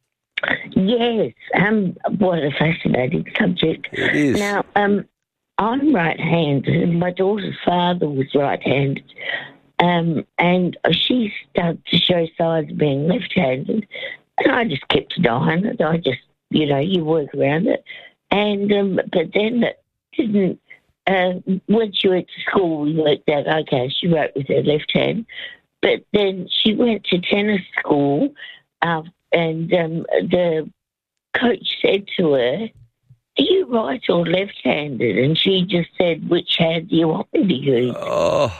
Speaker 11: Yes, um, what a fascinating subject.
Speaker 2: It is.
Speaker 11: Now, um, I'm right-handed, and my daughter's father was right-handed, um, and she started to show signs of being left-handed, and I just kept an eye on it. I just, you know, you work around it. And um, but then it didn't. Uh, when she went to school, we worked out, okay, she wrote with her left hand. But then she went to tennis school, uh, and um, the coach said to her, are you right or left-handed? And she just said, which hand do you want me to use?
Speaker 2: Oh,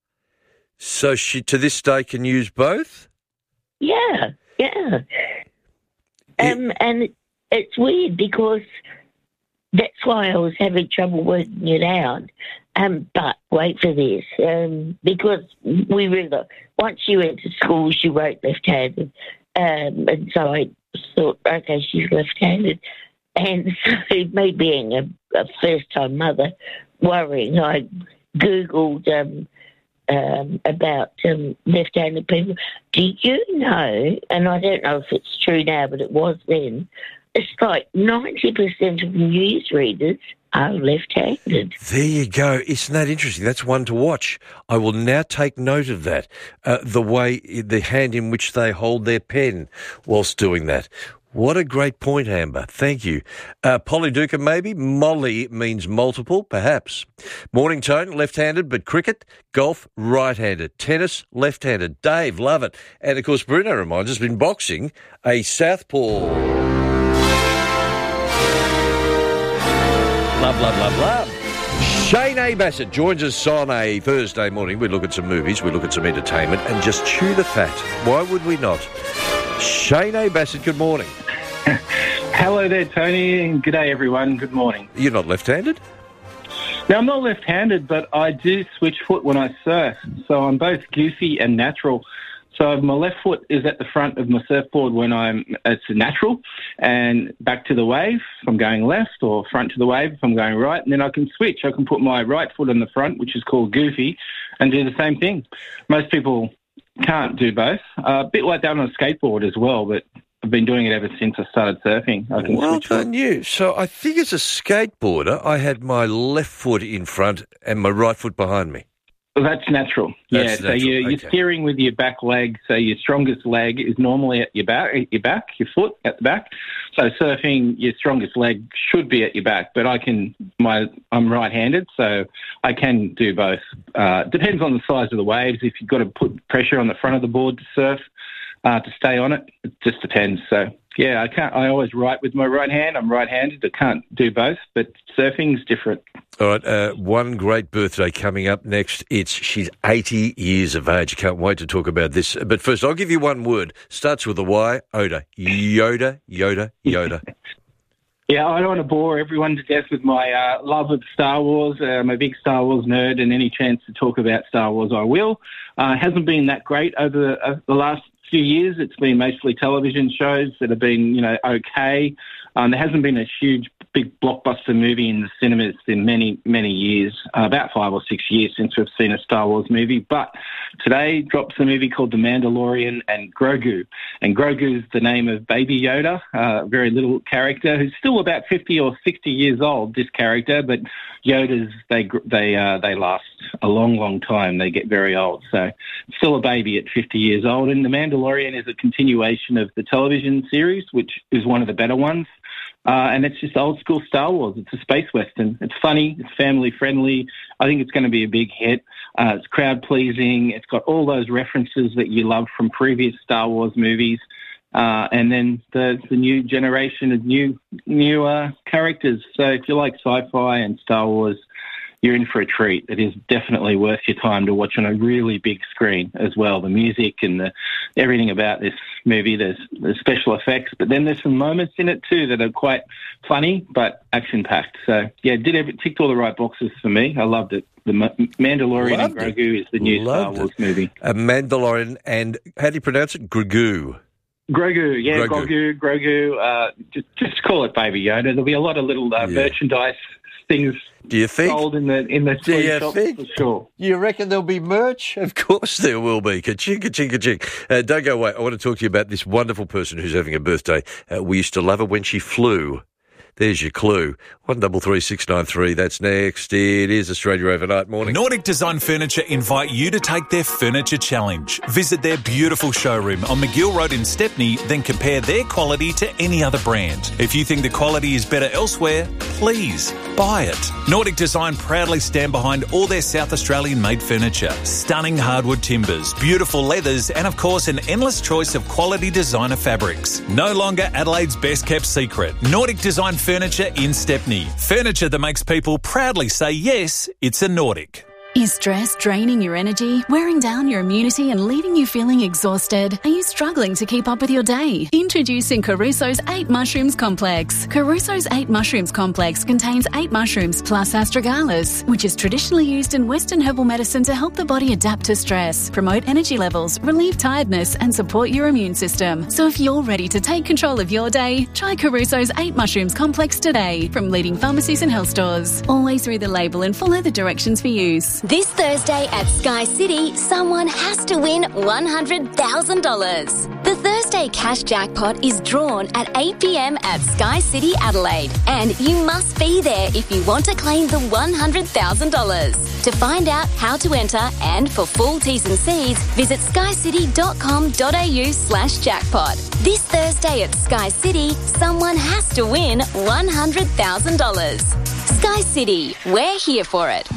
Speaker 2: so she, to this day, can use both?
Speaker 11: Yeah, yeah. Um, and it, it's weird because that's why I was having trouble working it out. Um, but wait for this, um, because we really, once she went to school, she wrote left-handed, um, and so I thought, okay, she's left-handed, and so me being a, a first-time mother, worrying, I googled um, um, about um, left-handed people. Do you know? And I don't know if it's true now, but it was then. It's like ninety percent of newsreaders are left-handed.
Speaker 2: There you go. Isn't that interesting? That's one to watch. I will now take note of that. Uh, the way, the hand in which they hold their pen whilst doing that. What a great point, Amber. Thank you. Uh, Polly Duca, maybe. Molly means multiple, perhaps. Morning Tone, left-handed, but cricket, golf, right-handed. Tennis, left-handed. Dave, love it. And, of course, Bruno reminds us, been boxing, a southpaw. Love, love, love, love. Shane A. Bassett joins us on a Thursday morning. We look at some movies, we look at some entertainment, and just chew the fat. Why would we not? Shane A. Bassett, good morning.
Speaker 13: Hello there, Tony, and good day, everyone. Good morning.
Speaker 2: You're not left-handed?
Speaker 13: Now, I'm not left-handed, but I do switch foot when I surf, so I'm both goofy and natural. So my left foot is at the front of my surfboard when I'm it's natural, and back to the wave if I'm going left, or front to the wave if I'm going right, and then I can switch. I can put my right foot on the front, which is called goofy, and do the same thing. Most people can't do both. Uh, a bit like that on a skateboard as well, but I've been doing it ever since I started surfing. I can
Speaker 2: well
Speaker 13: switch
Speaker 2: done, you. So I think as a skateboarder, I had my left foot in front and my right foot behind me.
Speaker 13: Well, that's natural.
Speaker 2: That's
Speaker 13: yeah, so
Speaker 2: natural.
Speaker 13: you're, you're
Speaker 2: Okay.
Speaker 13: steering with your back leg. So your strongest leg is normally at your back, your back, your foot at the back. So surfing, your strongest leg should be at your back. But I can, my, I'm right-handed, so I can do both. Uh, depends on the size of the waves. If you've got to put pressure on the front of the board to surf, uh, to stay on it, it just depends. So yeah, I can't. I always write with my right hand. I'm right-handed. I can't do both, but surfing's different.
Speaker 2: All right, uh, one great birthday coming up next. It's she's eighty years of age. Can't wait to talk about this. But first, I'll give you one word. Starts with a Y. Oda. Yoda. Yoda. Yoda.
Speaker 13: Yeah, I don't want to bore everyone to death with my uh, love of Star Wars. Uh, I'm a big Star Wars nerd, and any chance to talk about Star Wars, I will. Uh, hasn't been that great over the, uh, the last few years. It's been mostly television shows that have been, you know, okay. Um, there hasn't been a huge big blockbuster movie in the cinemas in many, many years, uh, about five or six years since we've seen a Star Wars movie. But today drops a movie called The Mandalorian and Grogu. And Grogu is the name of Baby Yoda, a very little character who's still about fifty or sixty years old, this character, but Yodas, they they uh, they last a long, long time. They get very old. So still a baby at fifty years old. And The Mandalorian is a continuation of the television series, which is one of the better ones. Uh, and it's just old school Star Wars. It's a space western. It's funny. It's family friendly. I think it's going to be a big hit. Uh, it's crowd pleasing. It's got all those references that you love from previous Star Wars movies. Uh, and then the, the new generation of new new uh, characters. So if you like sci-fi and Star Wars, you're in for a treat. It is definitely worth your time to watch on a really big screen as well. The music and the everything about this movie, there's, there's special effects, but then there's some moments in it too that are quite funny but action-packed. So, yeah, did every, ticked all the right boxes for me. I loved it. The Ma- Mandalorian loved and Grogu it. is the new loved Star Wars it. movie.
Speaker 2: A Mandalorian and, how do you pronounce it? Grogu.
Speaker 13: Grogu, yeah,
Speaker 2: Grogu,
Speaker 13: Grogu, Grogu. Uh, just, just call it Baby Yoda. There'll be a lot of little uh, yeah. merchandise things
Speaker 2: Do you think?
Speaker 13: sold in the in the
Speaker 2: Do you
Speaker 13: shops
Speaker 2: think?
Speaker 13: for sure.
Speaker 2: You reckon there'll be merch? Of course there will be. Ka-ching, ka-ching, ka-ching. Uh, don't go away. I want to talk to you about this wonderful person who's having a birthday. Uh, we used to love her when she flew. There's your clue. one double three six nine three. That's next. It is Australia Overnight. Morning.
Speaker 27: Nordic Design Furniture invite you to take their Furniture Challenge. Visit their beautiful showroom on McGill Road in Stepney, then compare their quality to any other brand. If you think the quality is better elsewhere, please buy it. Nordic Design proudly stand behind all their South Australian made furniture. Stunning hardwood timbers, beautiful leathers, and of course an endless choice of quality designer fabrics. No longer Adelaide's best kept secret. Nordic Design Furniture in Stepney. Furniture that makes people proudly say yes, it's a Nordic.
Speaker 14: Is stress draining your energy, wearing down your immunity and leaving you feeling exhausted? Are you struggling to keep up with your day? Introducing Caruso's eight Mushrooms Complex. Caruso's eight Mushrooms Complex contains eight mushrooms plus astragalus, which is traditionally used in Western herbal medicine to help the body adapt to stress, promote energy levels, relieve tiredness and support your immune system. So if you're ready to take control of your day, try Caruso's eight Mushrooms Complex today from leading pharmacies and health stores. Always read the label and follow the directions for use.
Speaker 15: This Thursday at Sky City, someone has to win one hundred thousand dollars. The Thursday cash jackpot is drawn at eight p.m. at Sky City, Adelaide, and you must be there if you want to claim the one hundred thousand dollars. To find out how to enter and for full T's and C's, visit skycity.com.au slash jackpot. This Thursday at Sky City, someone has to win one hundred thousand dollars. Sky City, we're here for it.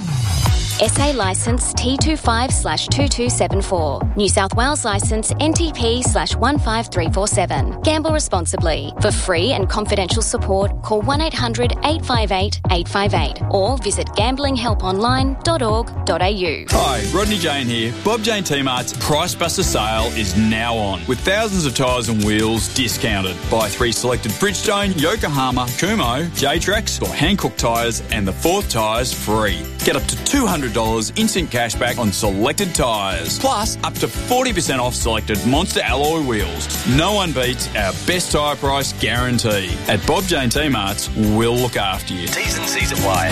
Speaker 15: S A licence T twenty-five slash two two seven four. New South Wales licence N T P slash one five three four seven. Gamble responsibly. For free and confidential support, call one eight hundred eight five eight eight five eight or visit gambling help online dot org dot a u.
Speaker 16: Hi, Rodney Jane here. Bob Jane T-Mart's Price Buster sale is now on, with thousands of tyres and wheels discounted. Buy three selected Bridgestone, Yokohama, Kumho, J-Trax or Hankook tyres and the fourth tyres free. Get up to two hundred dollars instant cash back on selected tyres. Plus, up to forty percent off selected Monster alloy wheels. No one beats our best tyre price guarantee. At Bob Jane T-Mart's, we'll look after you.
Speaker 27: T's and C's apply.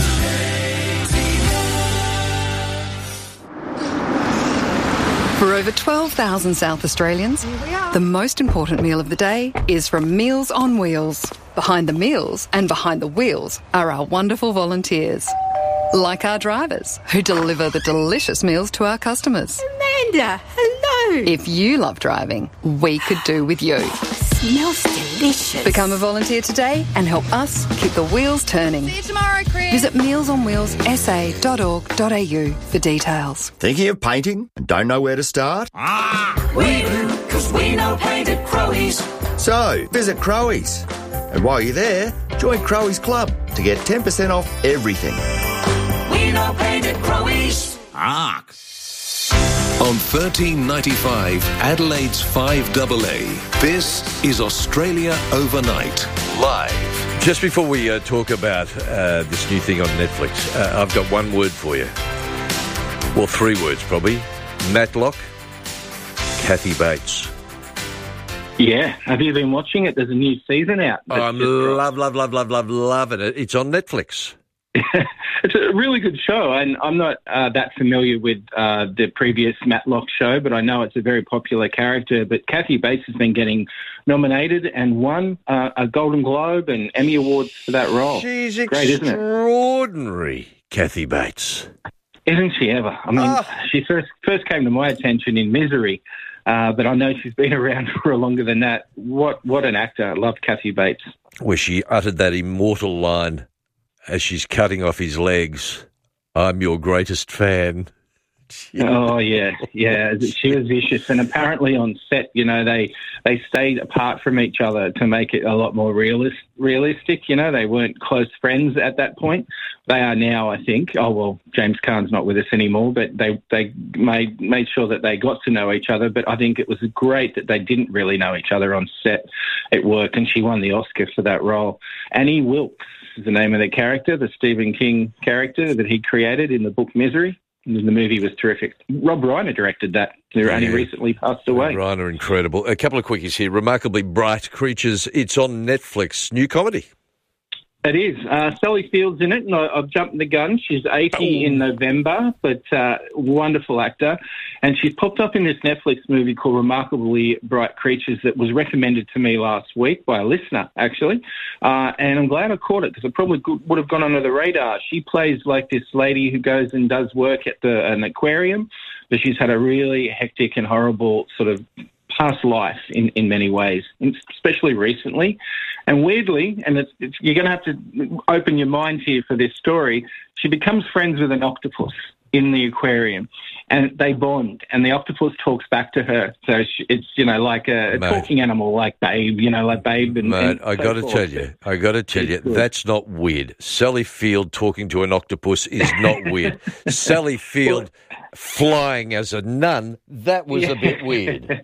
Speaker 17: For over twelve thousand South Australians, the most important meal of the day is from Meals on Wheels. Behind the meals and behind the wheels are our wonderful volunteers. Like our drivers, who deliver the delicious meals to our customers.
Speaker 6: Amanda, hello.
Speaker 17: If you love driving, we could do with you.
Speaker 6: Smells delicious.
Speaker 17: Become a volunteer today and help us keep the wheels turning.
Speaker 6: See you tomorrow, Chris.
Speaker 17: Visit meals on wheels s a dot org dot a u for details.
Speaker 18: Thinking of painting and don't know where to start?
Speaker 19: Ah, we do, because we know paint at Crowies.
Speaker 18: So, visit Crowies. And while you're there, join Crowies Club to get ten percent off everything.
Speaker 19: We know paint at Crowies. Ah.
Speaker 12: On thirteen ninety-five, Adelaide's five A A, this is Australia Overnight, live.
Speaker 2: Just before we uh, talk about uh, this new thing on Netflix, uh, I've got one word for you. Well, three words probably. Matlock, Kathy Bates.
Speaker 13: Yeah. Have you been watching it? There's a new season out.
Speaker 2: Oh, I'm love, love, love, love, love, loving it. It's on Netflix.
Speaker 13: It's a really good show, and I'm not uh, that familiar with uh, the previous Matlock show, but I know it's a very popular character. But Kathy Bates has been getting nominated and won uh, a Golden Globe and Emmy Awards for that role.
Speaker 2: She's
Speaker 13: Great, isn't it?
Speaker 2: extraordinary, Kathy Bates.
Speaker 13: Isn't she ever? I mean,
Speaker 2: Oh.
Speaker 13: she first first came to my attention in Misery, uh, but I know she's been around for longer than that. What what an actor. I love Kathy Bates.
Speaker 2: Where she uttered that immortal line as she's cutting off his legs, "I'm your greatest fan."
Speaker 13: Oh yeah, yeah. She was vicious, and apparently on set, you know, they they stayed apart from each other to make it a lot more realist, realistic. You know, they weren't close friends at that point. They are now, I think. Oh well, James Caan's not with us anymore, but they they made made sure that they got to know each other. But I think it was great that they didn't really know each other on set at work, and she won the Oscar for that role. Annie Wilkes is the name of the character, the Stephen King character that he created in the book Misery. The movie was terrific. Rob Reiner directed that, who only recently passed away.
Speaker 2: Reiner, incredible. A couple of quickies here. Remarkably Bright Creatures. It's on Netflix. New comedy.
Speaker 13: It is. Uh, Sally Field's in it, and I, I've jumped the gun. She's eighty in November, but uh, wonderful actor. And she's popped up in this Netflix movie called Remarkably Bright Creatures that was recommended to me last week by a listener, actually. Uh, and I'm glad I caught it because it probably would have gone under the radar. She plays like this lady who goes and does work at the, an aquarium, but she's had a really hectic and horrible sort of past life in, in many ways, especially recently. And weirdly, and it's, it's, you're going to have to open your mind here for this story, she becomes friends with an octopus in the aquarium, and they bond, and the octopus talks back to her. So she, it's, you know, like a, a talking animal, like Babe, you know, like Babe. And,
Speaker 2: Mate,
Speaker 13: and
Speaker 2: I
Speaker 13: so
Speaker 2: got to
Speaker 13: forth.
Speaker 2: tell you, I got to tell you, that's not weird. Sally Field talking to an octopus is not weird. Sally Field flying as a nun, that was
Speaker 13: Yeah.
Speaker 2: a bit weird.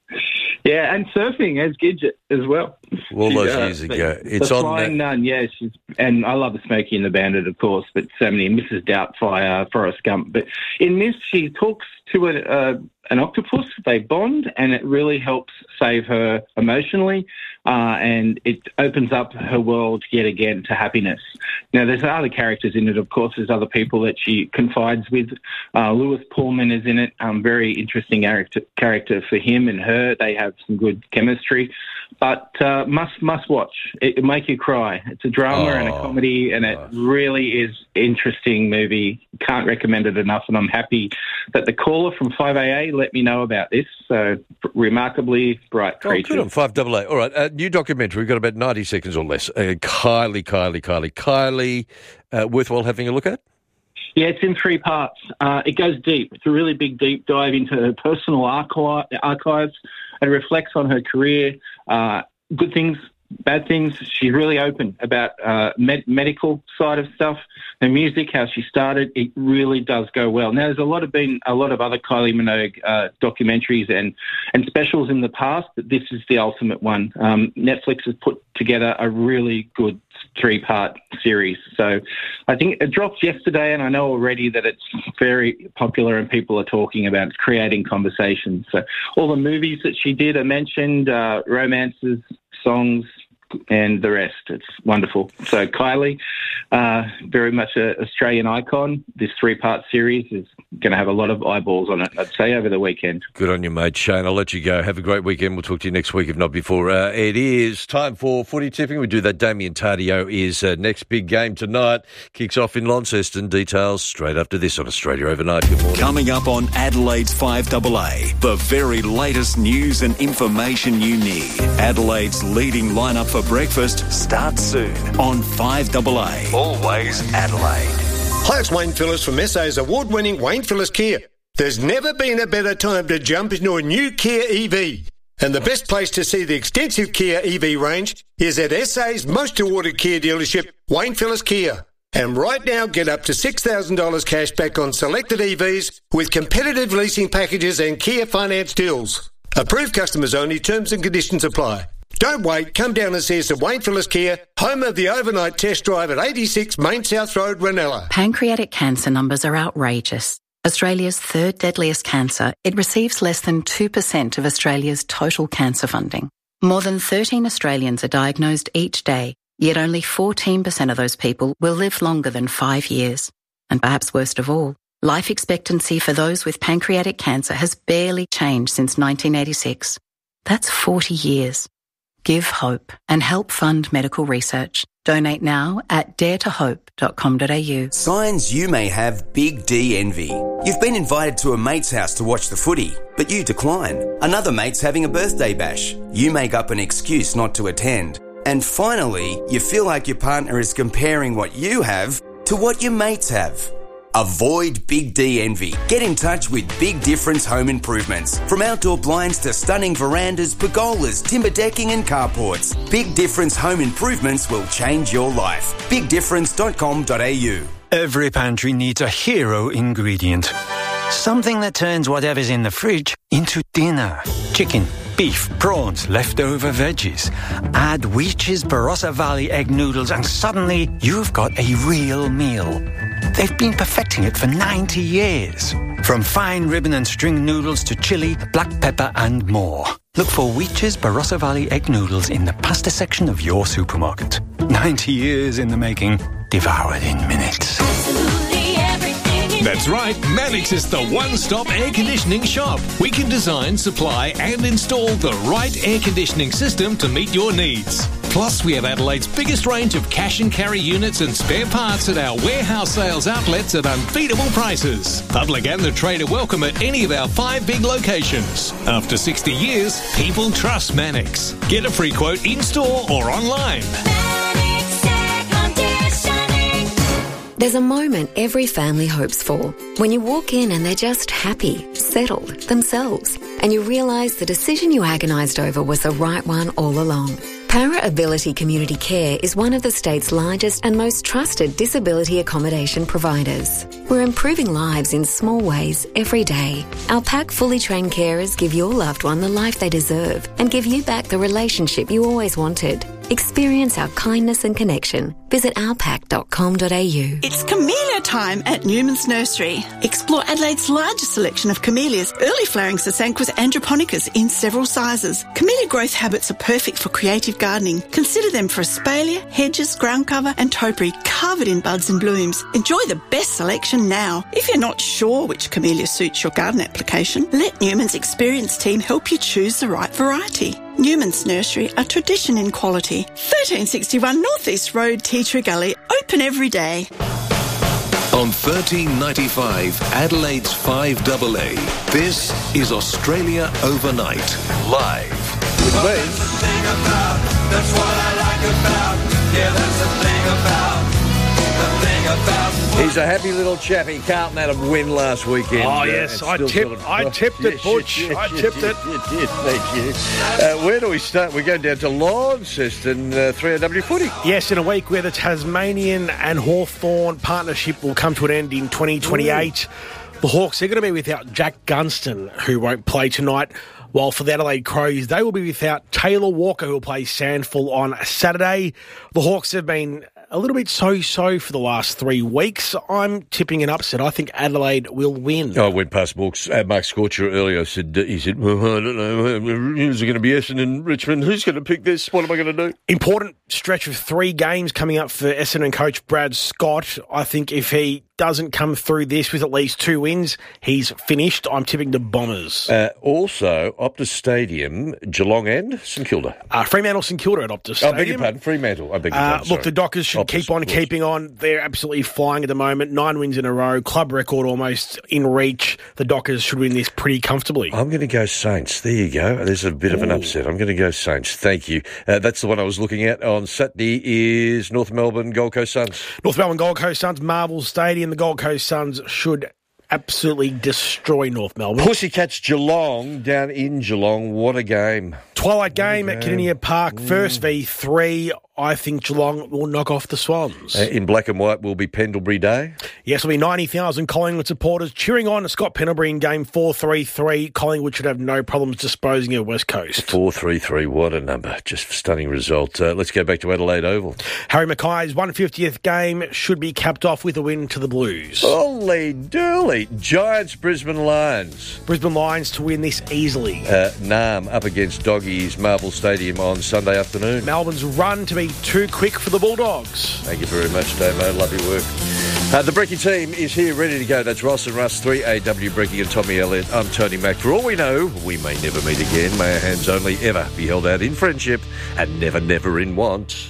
Speaker 13: Yeah, and surfing as Gidget as well.
Speaker 2: All
Speaker 13: She,
Speaker 2: those
Speaker 13: uh,
Speaker 2: years
Speaker 13: the-
Speaker 2: ago.
Speaker 13: the
Speaker 2: It's on
Speaker 13: Flying
Speaker 2: that-
Speaker 13: Nun, yeah. She's, and I love the Smokey and the Bandit, of course, but so many, Missus Doubtfire, Forrest Gump. But in this, she talks to a, uh, an octopus, they bond, and it really helps save her emotionally, uh, and it opens up her world yet again to happiness. Now, there's other characters in it, of course. There's other people that she confides with. Uh, Lewis Pullman is in it. Um, very interesting character, character for him and her. They have some good chemistry. But uh, must must watch. It, it make you cry. It's a drama and a
Speaker 2: Oh,
Speaker 13: comedy, and it really is interesting movie. Can't recommend it enough, and I'm happy that the caller from five A A let me know about this. So, Remarkably Bright
Speaker 2: Oh,
Speaker 13: Creatures.
Speaker 2: good on five double A. All right, uh, new documentary. We've got about ninety seconds or less. Uh, Kylie, Kylie, Kylie, Kylie. Uh, worthwhile having a look at?
Speaker 13: Yeah, it's in three parts. Uh, it goes deep. It's a really big, deep dive into her personal archi- archives and reflects on her career, uh, good things, bad things. She's really open about uh, med- medical side of stuff, her music, how she started. It really does go well. Now, there's a lot of been a lot of other Kylie Minogue uh, documentaries and, and specials in the past, but this is the ultimate one. Um, Netflix has put together a really good three-part series. So I think it dropped yesterday, and I know already that it's very popular and people are talking about it. It's creating conversations. So all the movies that she did are mentioned, uh, romances, songs, and the rest. It's wonderful. So Kylie, uh, very much an Australian icon. This three-part series is going to have a lot of eyeballs on it, I'd say, over the weekend.
Speaker 2: Good on you, mate. Shane, I'll let you go. Have a great weekend. We'll talk to you next week, if not before. Uh, it is time for footy tipping. We do that. Damien Tardio is uh, next big game tonight. Kicks off in Launceston. Details straight after this on Australia Overnight. Good morning.
Speaker 12: Coming up on Adelaide's five A A, the very latest news and information you need. Adelaide's leading lineup for breakfast starts soon on five A A. Always Adelaide.
Speaker 7: Hi, it's Wayne Phillips from S A's award-winning Wayne Phillips Kia. There's never been a better time to jump into a new Kia E V. And the best place to see the extensive Kia E V range is at S A's most awarded Kia dealership, Wayne Phillips Kia. And right now, get up to six thousand dollars cash back on selected E Vs with competitive leasing packages and Kia finance deals. Approved customers only, terms and conditions apply. Don't wait, come down and see us at Wayne Phillips Kia, home of the overnight test drive at eighty-six Main South Road, Ranella.
Speaker 20: Pancreatic cancer numbers are outrageous. Australia's third deadliest cancer, it receives less than two percent of Australia's total cancer funding. More than thirteen Australians are diagnosed each day, yet only fourteen percent of those people will live longer than five years. And perhaps worst of all, life expectancy for those with pancreatic cancer has barely changed since nineteen eighty-six. That's forty years. Give hope and help fund medical research. Donate now at dare to hope dot com dot a u.
Speaker 1: Signs you may have big D envy. You've been invited to a mate's house to watch the footy, but you decline. Another mate's having a birthday bash. You make up an excuse not to attend. And finally, you feel like your partner is comparing what you have to what your mates have. Avoid Big D envy. Get in touch with Big Difference Home Improvements. From outdoor blinds to stunning verandas, pergolas, timber decking and carports, Big Difference Home Improvements will change your life. big difference dot com dot a u.
Speaker 4: Every pantry needs a hero ingredient. Something that turns whatever's in the fridge into dinner. Chicken, beef, prawns, leftover veggies. Add Weech's Barossa Valley egg noodles and suddenly you've got a real meal. They've been perfecting it for ninety years. From fine ribbon and string noodles to chili, black pepper and more. Look for Weech's Barossa Valley egg noodles in the pasta section of your supermarket. ninety years in the making, devoured in minutes.
Speaker 21: That's right, Mannix is the one-stop air conditioning shop. We can design, supply and install the right air conditioning system to meet your needs. Plus, we have Adelaide's biggest range of cash and carry units and spare parts at our warehouse sales outlets at unbeatable prices. Public and the trade are welcome at any of our five big locations. After sixty years, people trust Mannix. Get a free quote in-store or online.
Speaker 22: There's a moment every family hopes for. When you walk in and they're just happy, settled, themselves, and you realise the decision you agonised over was the right one all along. Para Ability Community Care is one of the state's largest and most trusted disability accommodation providers. We're improving lives in small ways every day. Our P A C fully trained carers give your loved one the life they deserve and give you back the relationship you always wanted. Experience our kindness and connection. Visit alpac dot com dot a u.
Speaker 23: It's camellia time at Newman's Nursery. Explore Adelaide's largest selection of camellias, early flowering Sasanquas androponicas in several sizes. Camellia growth habits are perfect for creative gardening. Consider them for espalier, hedges, ground cover and topiary covered in buds and blooms. Enjoy the best selection now. If you're not sure which camellia suits your garden application, let Newman's experienced team help you choose the right variety. Newman's Nursery, a tradition in quality. thirteen sixty-one North East Road, Tea Tree Gully, open every day.
Speaker 12: On thirteen ninety-five, Adelaide's five A A, this is Australia Overnight, live.
Speaker 19: Well, that's the thing about, that's what I like about, yeah, that's the thing about, the thing about.
Speaker 2: He's a happy little chappy. Carlton had a win last weekend.
Speaker 24: Oh,
Speaker 2: uh,
Speaker 24: yes, I
Speaker 2: still
Speaker 24: tipped,
Speaker 2: sort of-
Speaker 24: I tipped it,
Speaker 2: Yes,
Speaker 24: Butch.
Speaker 2: yes,
Speaker 24: I
Speaker 2: yes,
Speaker 24: tipped
Speaker 2: yes,
Speaker 24: it.
Speaker 2: You did, thank you. Uh, where do we start? We go down to Launceston, uh, three A W footy.
Speaker 24: Yes, in a week where the Tasmanian and Hawthorn partnership will come to an end in twenty twenty-eight. Ooh. The Hawks, they're going to be without Jack Gunston, who won't play tonight. While for the Adelaide Crows, they will be without Taylor Walker, who will play Sandful on Saturday. The Hawks have been a little bit so-so for the last three weeks. I'm tipping an upset. I think Adelaide will win.
Speaker 2: I went past Mark, uh, Mark Scorcher earlier. I said, he said, well, I don't know. Who's going to be Essendon and Richmond? Who's going to pick this? What am I going to do?
Speaker 24: Important stretch of three games coming up for Essendon coach Brad Scott. I think if he doesn't come through this with at least two wins, he's finished. I'm tipping the Bombers.
Speaker 2: Uh, also, Optus Stadium, Geelong and St Kilda.
Speaker 24: Uh, Fremantle St Kilda at Optus Stadium.
Speaker 2: I beg your pardon, Fremantle. I beg your
Speaker 24: Uh,
Speaker 2: pardon,
Speaker 24: look, the
Speaker 2: sorry.
Speaker 24: Dockers should
Speaker 2: Optus,
Speaker 24: keep on
Speaker 2: of course.
Speaker 24: keeping on. They're absolutely flying at the moment. Nine wins in a row. Club record almost in reach. The Dockers should win this pretty comfortably.
Speaker 2: I'm going to go Saints. There you go. There's a bit of an
Speaker 24: Ooh.
Speaker 2: upset. I'm going to go Saints. Thank you. Uh, that's the one I was looking at on Saturday is North Melbourne Gold Coast Suns.
Speaker 24: North Melbourne Gold Coast Suns, Marvel Stadium. The Gold Coast Suns should absolutely destroy North Melbourne.
Speaker 2: Pussycats Geelong down in Geelong. What a game.
Speaker 24: Twilight game at Kardinia Park. First v three. I think Geelong will knock off the Swans.
Speaker 2: Uh, in black and white will be Pendlebury Day.
Speaker 24: Yes, there'll be ninety thousand Collingwood supporters cheering on Scott Pendlebury in game four three three. Collingwood should have no problems disposing of West Coast.
Speaker 2: four three three, what a number. Just a stunning result. Uh, let's go back to Adelaide Oval.
Speaker 24: Harry Mackay's one hundred fiftieth game should be capped off with a win to the Blues.
Speaker 2: Holy dooly. Giants, Brisbane Lions.
Speaker 24: Brisbane Lions to win this easily.
Speaker 2: Uh, Nam up against Doggies, Marvel Stadium on Sunday afternoon.
Speaker 24: Melbourne's run to be too quick for the Bulldogs.
Speaker 2: Thank you very much, Damo. Love your work. Uh, the Brecky team is here, ready to go. That's Ross and Russ, three A W Brecky and Tommy Elliott. I'm Tony Mack. For all we know, we may never meet again. May our hands only ever be held out in friendship and never, never in want.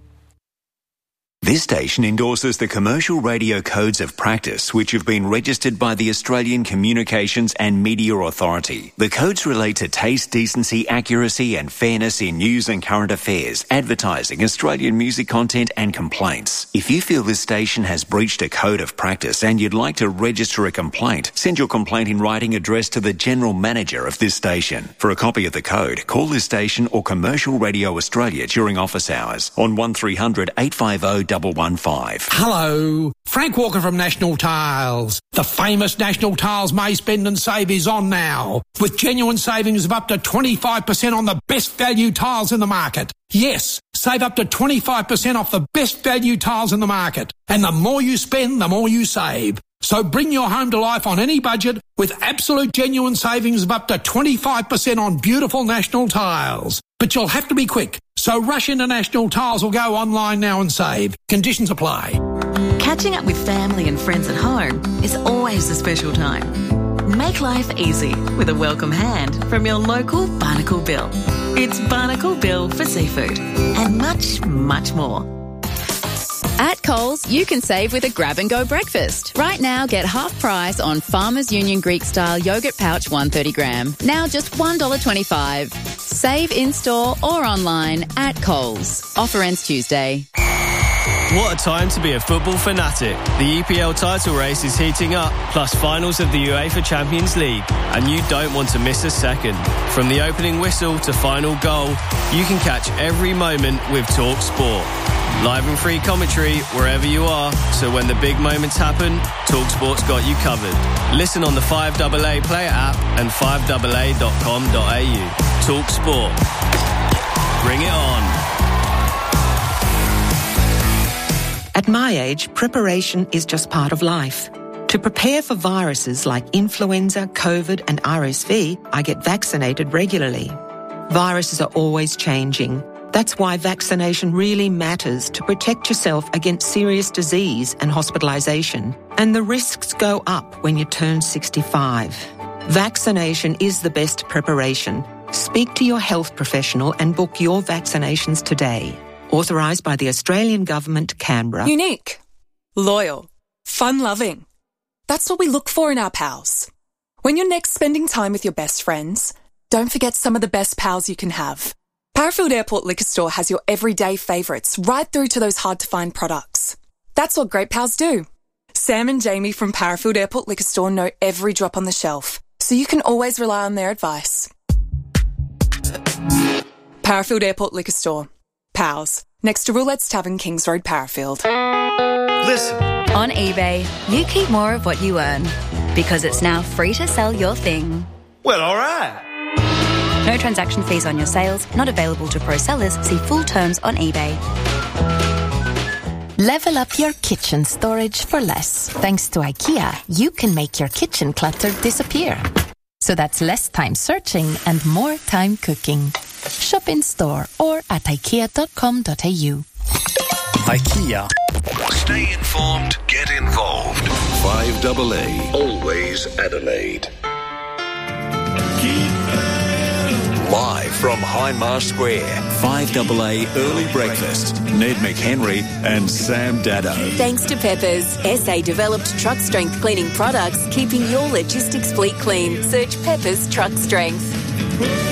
Speaker 12: This station endorses the commercial radio codes of practice which have been registered by the Australian Communications and Media Authority. The codes relate to taste, decency, accuracy and fairness in news and current affairs, advertising, Australian music content and complaints. If you feel this station has breached a code of practice and you'd like to register a complaint, send your complaint in writing addressed to the General Manager of this station. For a copy of the code, call this station or Commercial Radio Australia during office hours on one three hundred eight five zero one one five.
Speaker 3: Hello, Frank Walker from National Tiles. The famous National Tiles May Spend and Save is on now, with genuine savings of up to twenty-five percent on the best value tiles in the market. Yes, save up to twenty-five percent off the best value tiles in the market. And the more you spend, the more you save. So bring your home to life on any budget with absolute genuine savings of up to twenty-five percent on beautiful National Tiles. But you'll have to be quick. So rush into National Tiles or go online now and save. Conditions apply.
Speaker 5: Catching up with family and friends at home is always a special time. Make life easy with a welcome hand from your local Barnacle Bill. It's Barnacle Bill for seafood and much, much more.
Speaker 8: At Coles, you can save with a grab-and-go breakfast. Right now, get half price on Farmers Union Greek-style yogurt pouch one hundred thirty gram. Now just one dollar twenty-five. Save in-store or online at Coles. Offer ends Tuesday.
Speaker 9: What a time to be a football fanatic. The E P L title race is heating up, plus finals of the UEFA Champions League, and you don't want to miss a second. From the opening whistle to final goal, you can catch every moment with Talk Sport. Live and free commentary wherever you are, so when the big moments happen, Talk Sport's got you covered. Listen on the five A A player app and five A A dot com dot a u. Talk Sport. Bring it on.
Speaker 10: At my age, preparation is just part of life. To prepare for viruses like influenza, COVID and R S V, I get vaccinated regularly. Viruses are always changing. That's why vaccination really matters to protect yourself against serious disease and hospitalisation. And the risks go up when you turn sixty-five. Vaccination is the best preparation. Speak to your health professional and book your vaccinations today. Authorised by the Australian Government, Canberra.
Speaker 25: Unique, loyal, fun-loving. That's what we look for in our pals. When you're next spending time with your best friends, don't forget some of the best pals you can have. Parafield Airport Liquor Store has your everyday favourites right through to those hard-to-find products. That's what great pals do. Sam and Jamie from Parafield Airport Liquor Store know every drop on the shelf, so you can always rely on their advice. Parafield Airport Liquor Store. Pals. Next to Roulette's Tavern, Kings Road, Parafield.
Speaker 26: Listen. On eBay, you keep more of what you earn because it's now free to sell your thing. Well, all right. No transaction fees on your sales, not available to pro sellers. See full terms on eBay.
Speaker 28: Level up your kitchen storage for less. Thanks to IKEA, you can make your kitchen clutter disappear. So that's less time searching and more time cooking. Shop in store or at ikea dot com dot a u.
Speaker 21: IKEA.
Speaker 29: Stay informed, get involved. five A A, always Adelaide.
Speaker 12: Live from Hindmarsh Square, five A A Early Breakfast. Ned McHenry and Sam Dado.
Speaker 30: Thanks to Peppers, S A-developed truck strength cleaning products, keeping your logistics fleet clean. Search Peppers Truck Strength.